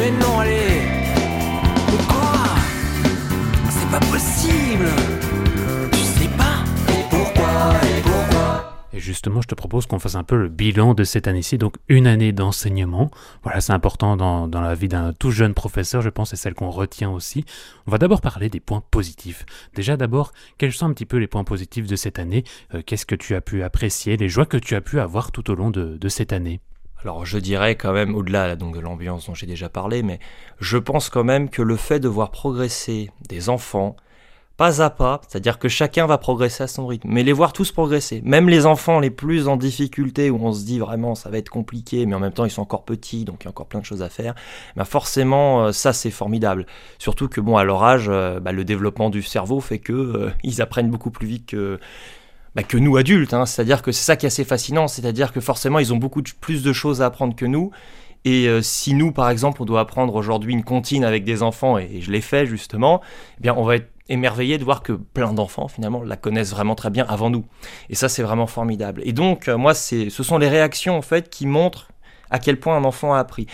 Mais non, allez. Mais quoi? C'est pas possible. Tu sais pas. Et pourquoi? Et justement, je te propose qu'on fasse un peu le bilan de cette année-ci, donc une année d'enseignement. Voilà, c'est important dans la vie d'un tout jeune professeur, je pense, et celle qu'on retient aussi. On va d'abord parler des points positifs. Déjà, d'abord, quels sont un petit peu les points positifs de cette année? Qu'est-ce que tu as pu apprécier, les joies que tu as pu avoir tout au long de cette année? Alors je dirais quand même, au-delà donc, de l'ambiance dont j'ai déjà parlé, mais je pense quand même que le fait de voir progresser des enfants, pas à pas, c'est-à-dire que chacun va progresser à son rythme, mais les voir tous progresser, même les enfants les plus en difficulté, où on se dit vraiment ça va être compliqué, mais en même temps ils sont encore petits, donc il y a encore plein de choses à faire, ben forcément ça c'est formidable. Surtout que bon, à leur âge, le développement du cerveau fait que ils apprennent beaucoup plus vite que nous adultes, hein. C'est-à-dire que c'est ça qui est assez fascinant, c'est-à-dire que forcément ils ont beaucoup plus de choses à apprendre que nous. Et si nous, par exemple, on doit apprendre aujourd'hui une comptine avec des enfants, et je l'ai fait justement, eh bien on va être émerveillé de voir que plein d'enfants finalement la connaissent vraiment très bien avant nous. Et ça c'est vraiment formidable. Et donc moi ce sont les réactions en fait qui montrent à quel point un enfant a appris.